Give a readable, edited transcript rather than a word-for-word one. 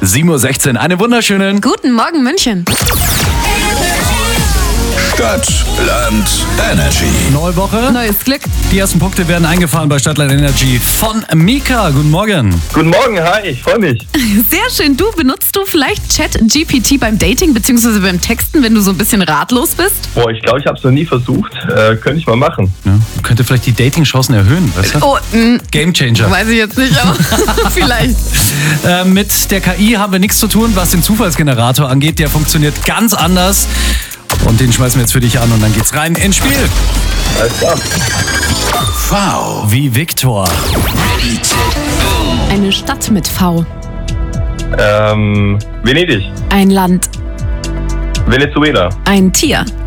7:16 Uhr. Einen wunderschönen Guten Morgen, München. Stadt, Land, Energy. neue Woche. Neues Glück. Die ersten Punkte werden eingefahren bei Stadtland Energy von Mika. Guten Morgen. Guten Morgen, hi, ich freue mich. Sehr schön. Benutzt du vielleicht ChatGPT beim Dating bzw. beim Texten, wenn du so ein bisschen ratlos bist? Boah, ich glaube, ich habe es noch nie versucht. Könnte ich mal machen. Ja, könnte vielleicht die Dating-Chancen erhöhen, weißt du? Oh, Gamechanger. weiß ich jetzt nicht, aber vielleicht. Mit der KI haben wir nichts zu tun, was den Zufallsgenerator angeht. Der funktioniert ganz anders. Und den schmeißen wir jetzt für dich an und dann geht's rein ins Spiel. Alles klar. V. Wie Viktor. Eine Stadt mit V. Venedig, Ein Land. Venezuela, Ein Tier.